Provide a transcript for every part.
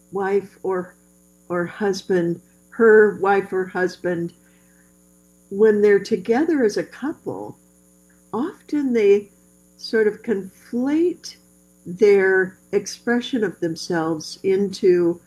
wife or husband, her wife or husband, when they're together as a couple, often they sort of conflate their expression of themselves into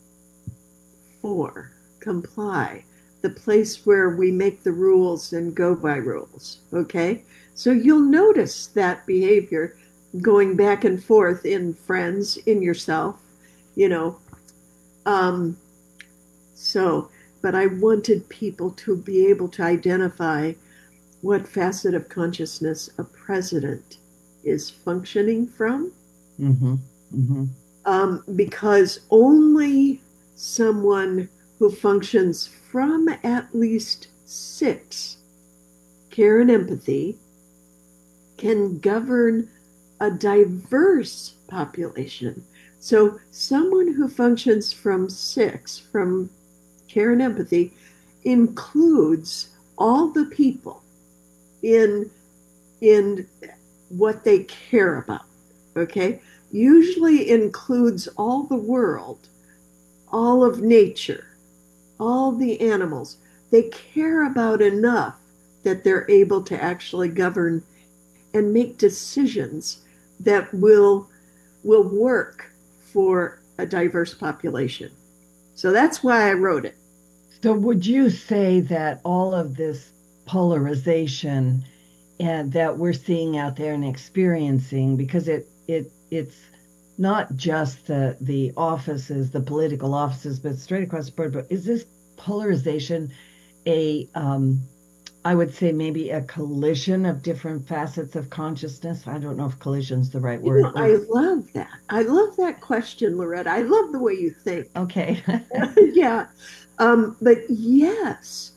for, comply, the place where we make the rules and go by rules. Okay. So you'll notice that behavior going back and forth in friends, in yourself, you know. Um, so, but I wanted people to be able to identify what facet of consciousness a president is functioning from, Mm-hmm. Mm-hmm. because only someone who functions from at least six, care and empathy, can govern a diverse population. So, someone who functions from six, from care and empathy, includes all the people in in what they care about. Okay, usually includes all the world, all of nature, all the animals. They care about enough that they're able to actually govern and make decisions that will work for a diverse population. So that's why I wrote it. So would you say that all of this polarization and that we're seeing out there and experiencing, because it's not just the offices, the political offices, but straight across the board, but is this polarization a I would say maybe a collision of different facets of consciousness? I don't know if collision's the right You word. know, Or I love that. I love that question, Loretta. I love the way you think. okay. Yeah. But yes,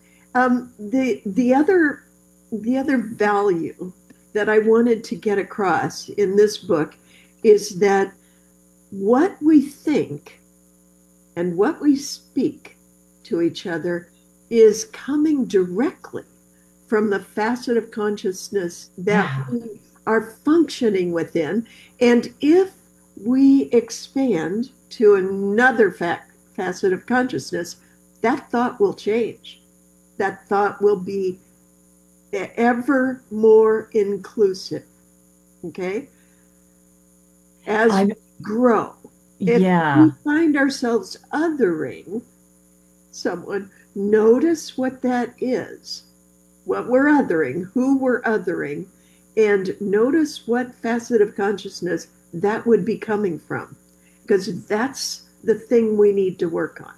the other value that I wanted to get across in this book is that what we think and what we speak to each other is coming directly from the facet of consciousness that Yeah. we are functioning within. And if we expand to another facet of consciousness, that thought will change. That thought will be ever more inclusive. Okay. As I'm we grow, if we yeah. find ourselves othering someone, notice what that is, what we're othering, who we're othering, and notice what facet of consciousness that would be coming from, because that's the thing we need to work on.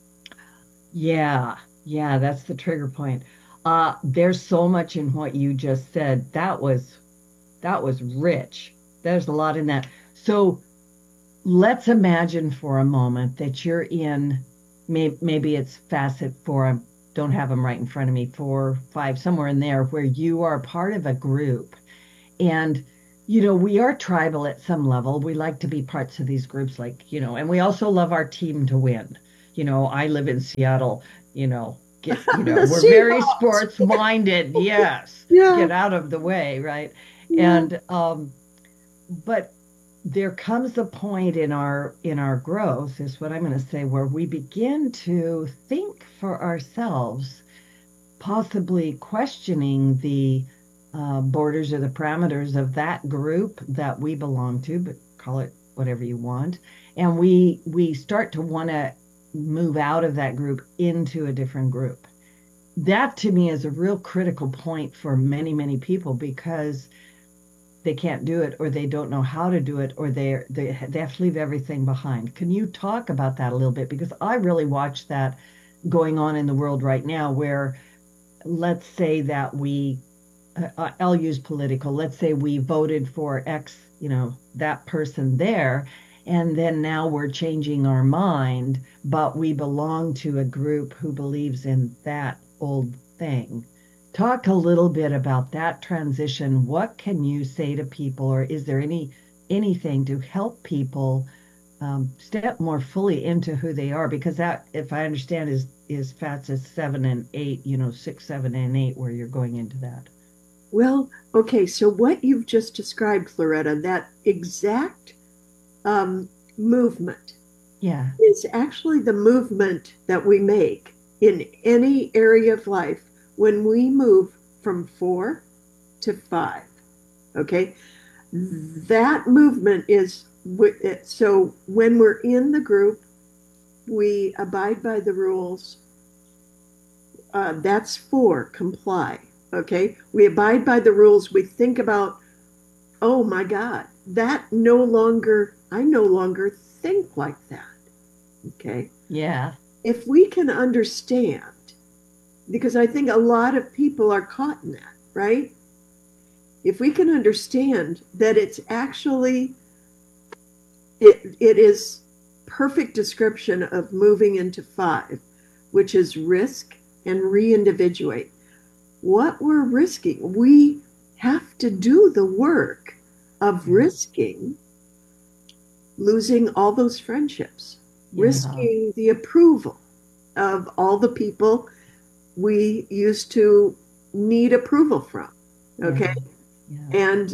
Yeah, yeah, that's the trigger point. There's so much in what you just said. That was rich. There's a lot in that. So let's imagine for a moment that you're in maybe it's facet four. I don't have them right in front of me, four, five, somewhere in there where you are part of a group. And, we are tribal at some level. We like to be parts of these groups, like, and we also love our team to win. I live in Seattle, The we're very Seahawks. sports minded. Yes. Yeah. Get out of the way, right? Yeah. And, but there comes a point in our growth, is what I'm going to say, where we begin to think for ourselves, possibly questioning the borders or the parameters of that group that we belong to, but call it whatever you want. And we start to want to move out of that group into a different group. That to me is a real critical point for many, many people, because they can't do it, or they don't know how to do it, or they have to leave everything behind. Can you talk about that a little bit? Because I really watch that going on in the world right now, where let's say that I'll use political, let's say we voted for X, that person there, and then now we're changing our mind, but we belong to a group who believes in that old thing. Talk a little bit about that transition. What can you say to people, or is there anything to help people step more fully into who they are? Because that, if I understand, is FATS is 7 and 8, 6, 7, and 8, where you're going into that. Well, okay. So what you've just described, Loretta, that exact movement Yeah. is actually the movement that we make in any area of life when we move from 4 to 5. Okay. That movement is so when we're in the group, we abide by the rules. That's 4, comply. Okay. We abide by the rules. We think about, oh my God, I no longer think like that. Okay. Yeah. If we can understand, because I think a lot of people are caught in that, right? If we can understand that it's actually, it is perfect description of moving into 5, which is risk and re-individuate. What we're risking, we have to do the work of Yeah. risking losing all those friendships, Yeah. risking the approval of all the people we used to need approval from. Yeah. Okay. Yeah. And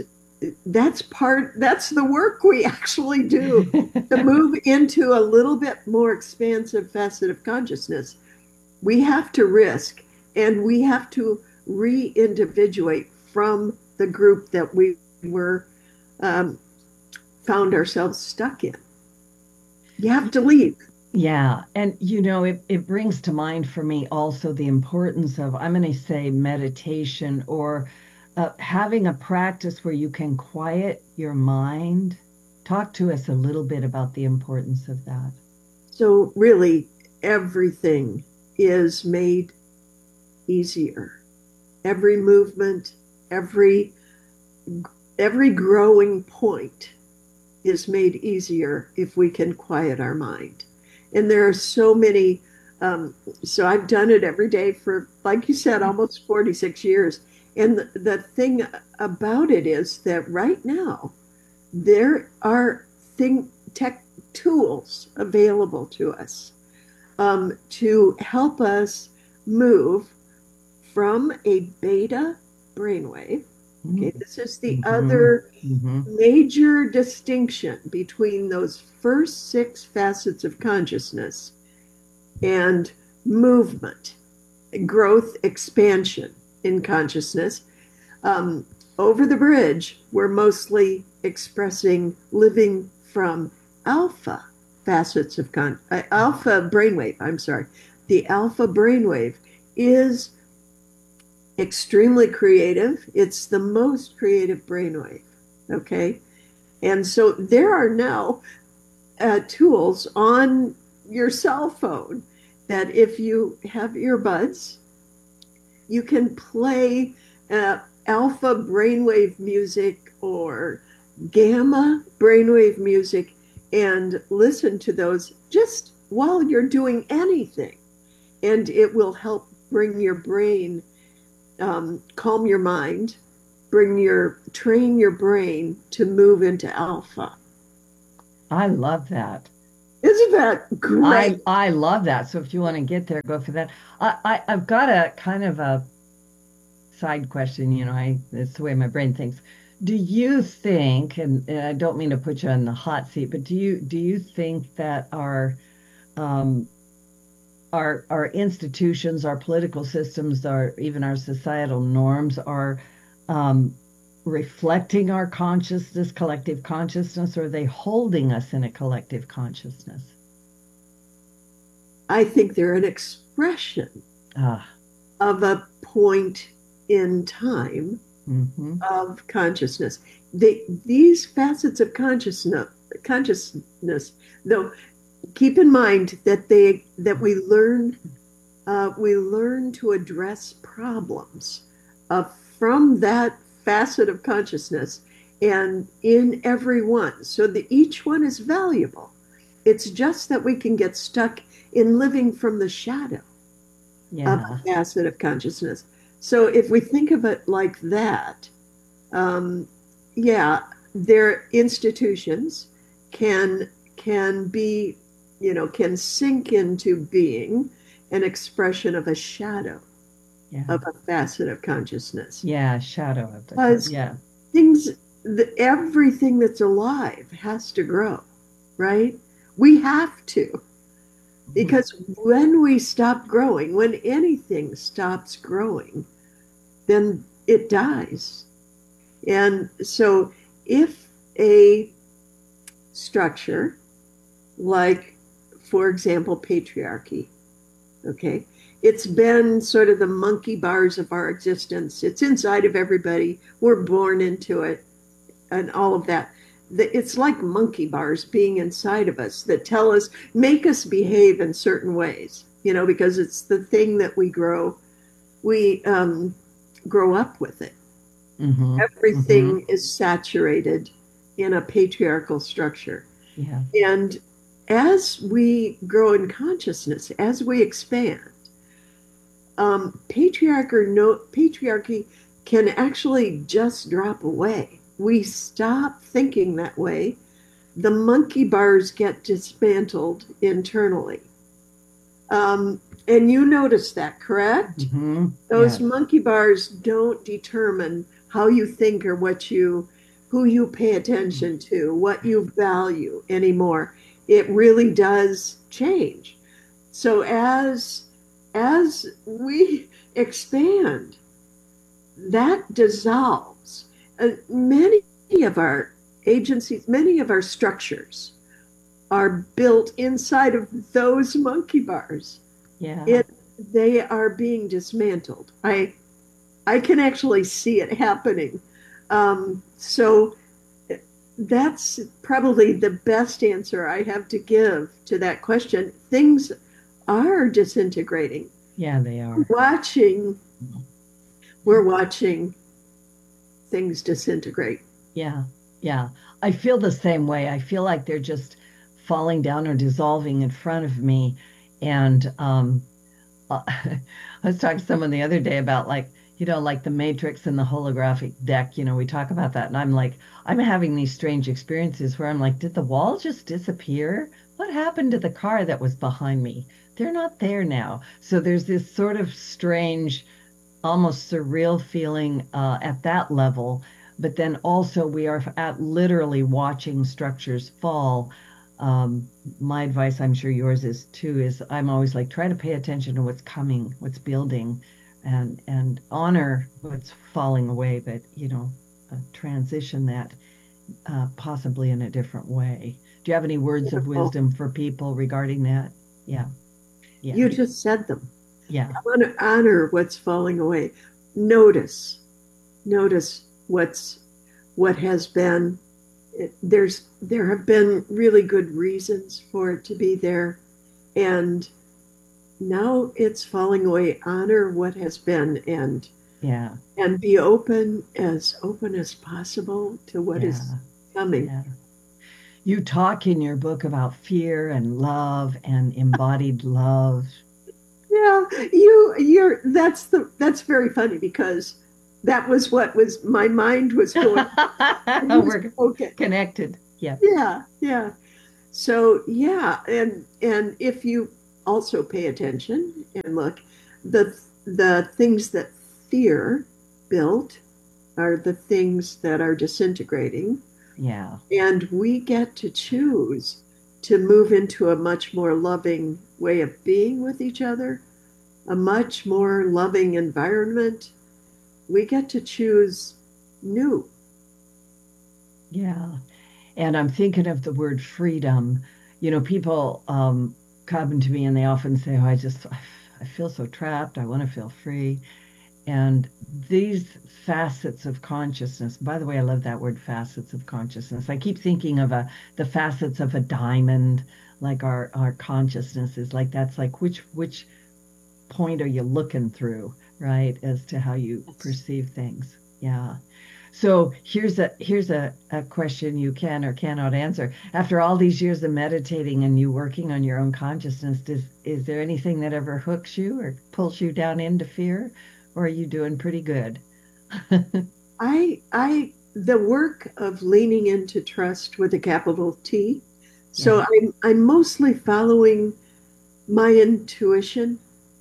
that's the work we actually do to move into a little bit more expansive facet of consciousness. We have to risk and we have to re individuate from the group that we were um, found ourselves stuck in. You have to leave. Yeah. And, it brings to mind for me also the importance of, I'm going to say, meditation or having a practice where you can quiet your mind. Talk to us a little bit about the importance of that. So, really, everything is made easier. Every movement, every every growing point is made easier if we can quiet our mind. And there are so many. So I've done it every day for, like you said, almost 46 years. And the thing about it is that right now there are tech tools available to us to help us move from a beta brainwave. Okay, this is the Mm-hmm. other Mm-hmm. major distinction between those first 6 facets of consciousness and movement, growth, expansion in consciousness. Um, Over the bridge, we're mostly expressing living from alpha facets of alpha brainwave. I'm sorry. The alpha brainwave is extremely creative. It's the most creative brainwave. Okay. And so there are now tools on your cell phone that if you have earbuds, you can play alpha brainwave music or gamma brainwave music and listen to those just while you're doing anything. And it will help bring your brain, calm your mind, train your brain to move into alpha. I love that. Isn't that great? I love that. So if you want to get there, go for that. I've got a kind of a side question, it's the way my brain thinks. Do you think, and I don't mean to put you on the hot seat, but do you think that um our institutions, our political systems, our even our societal norms are um reflecting our consciousness, collective consciousness, or are they holding us in a collective consciousness? I think they're an expression Ah, of a point in time mm-hmm. of consciousness. These facets of consciousness, though, keep in mind that we learn to address problems from that facet of consciousness, and in every one, so that each one is valuable. It's just that we can get stuck in living from the shadow of Yeah. a facet of consciousness. So if we think of it like that, um, yeah, their institutions can be, can sink into being an expression of a shadow Yeah. of a facet of consciousness. Yeah, shadow of the Because yeah. things, everything that's alive has to grow, right? We have to, Mhm. because when we stop growing, when anything stops growing, then it dies. And so if a structure, like, for example, patriarchy, okay, it's been sort of the monkey bars of our existence. It's inside of everybody. We're born into it and all of that. It's like monkey bars being inside of us that tell us, make us behave in certain ways, because it's the thing that we grow up with it. Mhm. Mhm. Everything is saturated in a patriarchal structure. Yeah. And as we grow in consciousness, as we expand, patriarchy can actually just drop away. We stop thinking that way. The monkey bars get dismantled internally. And you notice that, correct? Mhm. Those Yes. monkey bars don't determine how you think or who you pay attention to, what you value anymore. It really does change. So as we expand, that dissolves. Many of our agencies, many of our structures are built inside of those monkey bars. Yeah. It They are being dismantled. I can actually see it happening. So that's probably the best answer I have to give to that question. Things are disintegrating. Yeah, they are. Watching, we're watching things disintegrate. Yeah. Yeah. I feel the same way. I feel like they're just falling down or dissolving in front of me. And I was talking to someone the other day about like, like the Matrix and the holographic deck. We talk about that. And I'm like, I'm having these strange experiences where I'm like, did the wall just disappear? What happened to the car that was behind me? They're not there now. So there's this sort of strange, almost surreal feeling at that level. But then also we are at literally watching structures fall. Um, my advice, I'm sure yours is too, is I'm always like try to pay attention to what's coming, what's building, and honor what's falling away, but transition that possibly in a different way. Do you have any words of Beautiful. wisdom for people regarding that? Yeah, yeah, You just said them. yeah, I want to honor what's falling away. Notice, notice what has been. There have been really good reasons for it to be there, and now it's falling away. Honor what has been, yeah, and be open as possible to what is yeah, coming. yeah. You talk in your book about fear and love and embodied love. Yeah, that's very funny because that was what was my mind was going. It was We're okay. connected. Yeah. Yeah, yeah. So yeah, and if you also pay attention and look, the things that fear built are the things that are disintegrating, Yeah. and we get to choose to move into a much more loving way of being with each other, a much more loving environment. We get to choose new. Yeah. And I'm thinking of the word freedom. People come to me and they often say, "Oh, I feel so trapped. I want to feel free." And these facets of consciousness, by the way, I love that word, facets of consciousness. I keep thinking of the facets of a diamond, like our consciousness is like that's like which point are you looking through, right, as to how you perceive things. Yeah. So here's a question you can or cannot answer. After all these years of meditating and you working on your own consciousness, is there anything that ever hooks you or pulls you down into fear, or are you doing pretty good? The work of leaning into trust with a capital T. So Yeah, I'm mostly following my intuition,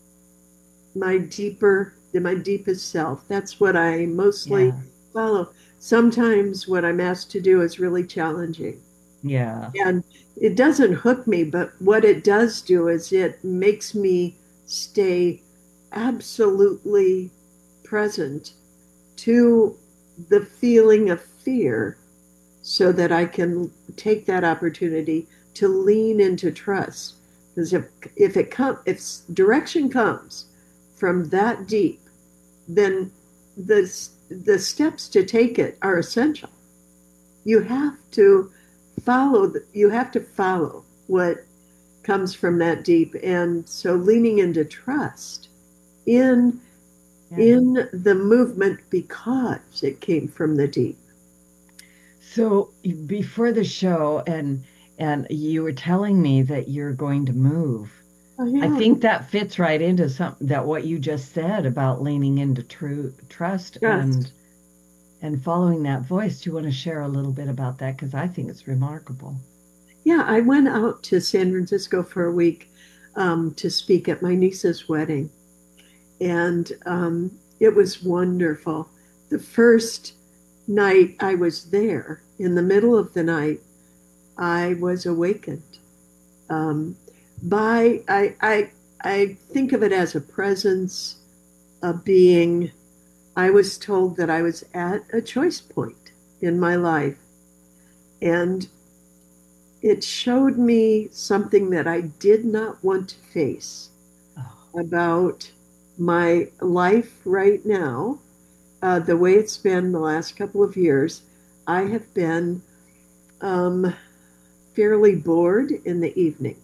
my deepest self. That's what I mostly yeah, follow. Sometimes what I'm asked to do is really challenging. Yeah. And it doesn't hook me, but what it does do is it makes me stay absolutely present to the feeling of fear so that I can take that opportunity to lean into trust. Because if direction comes from that deep, then the the steps to take it are essential. You have to you have to follow what comes from that deep, and so leaning into trust in Yeah. in the movement because it came from the deep. So before the show, and you were telling me that you're going to move. I I am. think that fits right into some that what you just said about leaning into true trust Yes. and following that voice. Do you want to share a little bit about that? Because I think it's remarkable. Yeah, I went out to San Francisco for a week to speak at my niece's wedding, and it was wonderful. The first night I was there, in the middle of the night, I was awakened um, by I think of it as a presence, a being. I was told that I was at a choice point in my life, and it showed me something that I did not want to face Oh, about my life right now, the way it's been the last couple of years. I have been um, fairly bored in the evening.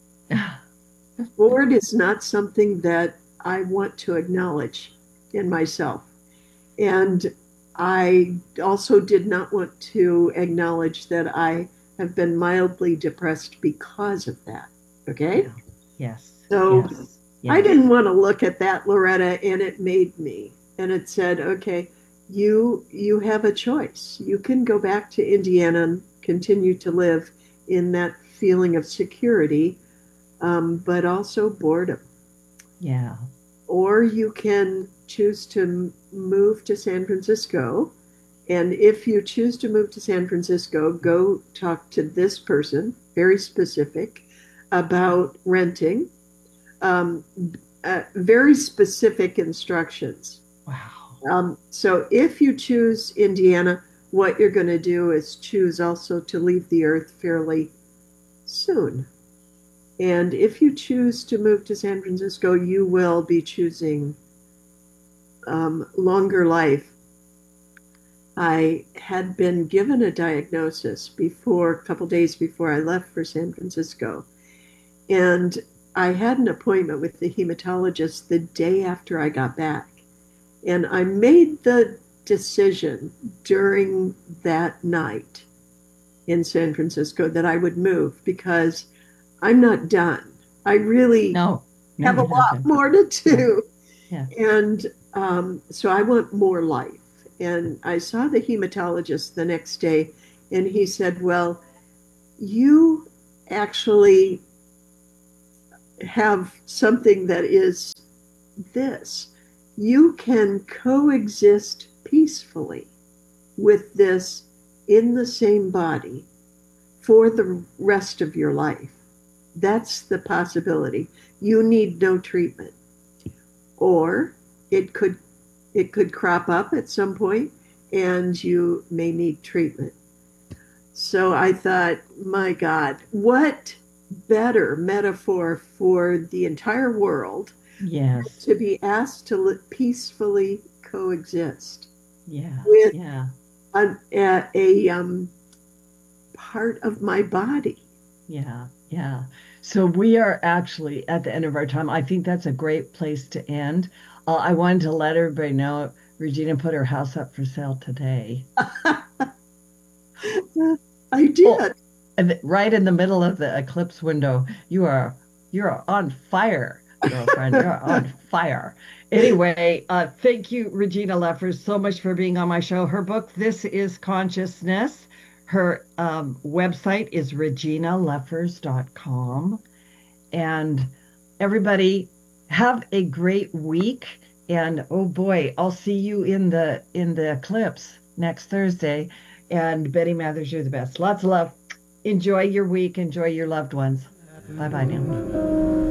Bored is not something that I want to acknowledge in myself. And I also did not want to acknowledge that I have been mildly depressed because of that. Okay. yeah. Yes. So Yes. I Yes. didn't want to look at that, Loretta, and it made me. And it said, okay, you have a choice. You can go back to Indiana and continue to live in that feeling of security, but also boredom. Yeah. Or you can choose to move to San Francisco. And if you choose to move to San Francisco, go talk to this person, very specific, about renting, um, very specific instructions. Wow. So if you choose Indiana, what you're going to do is choose also to leave the earth fairly soon. And if you choose to move to San Francisco, you will be choosing longer life. I had been given a diagnosis before, a couple days before I left for San Francisco. And I had an appointment with the hematologist the day after I got back. And I made the decision during that night in San Francisco that I would move because I'm not done. I really No. No, have a you're not lot done. more to Yeah. do. Yeah. And so I want more life. And I saw the hematologist the next day, and he said, well, you actually have something that is this. You can coexist peacefully with this in the same body for the rest of your life. That's the possibility. You need no treatment. Or it could it could crop up at some point and you may need treatment. So I thought, my God, what better metaphor for the entire world Yes. to be asked to peacefully coexist Yeah. with Yeah. a part of my body. Yeah. Yeah. So we are actually at the end of our time. I think that's a great place to end. I wanted to let everybody know Regina put her house up for sale today. I Oh, did. and right in the middle of the eclipse window. You're on fire, girlfriend. You're on fire. Anyway, thank you, Regina Leffers, so much for being on my show. Her book, This is Consciousness. Her website is reginaleffers.com. And everybody have a great week. And oh boy, I'll see you in the eclipse next Thursday. And Betty Mathers, you're the best. Lots of love. Enjoy your week. Enjoy your loved ones. Bye bye now.